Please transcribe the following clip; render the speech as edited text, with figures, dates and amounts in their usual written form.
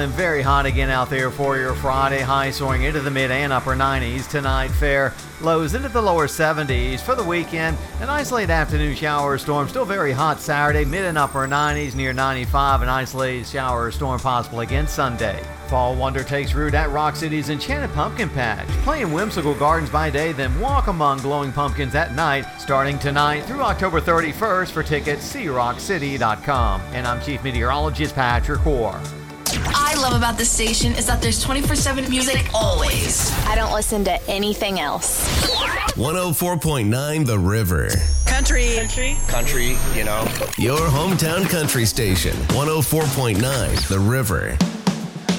running very hot again out there for your Friday. High soaring into the mid and upper 90s. Tonight, fair lows into the lower 70s. For the weekend, an isolated afternoon shower or storm. Still very hot Saturday, mid and upper 90s, near 95. An isolated shower or storm possible again Sunday. Fall wonder takes root at Rock City's Enchanted Pumpkin Patch. Play in whimsical gardens by day, then walk among glowing pumpkins at night. Starting tonight through October 31st. For tickets, see rockcity.com. And I'm Chief Meteorologist Patrick Orr. I love about this station is that there's 24/7 music always. I don't listen to anything else. 104.9 The River. Country, you know. Your hometown country station. 104.9 The River.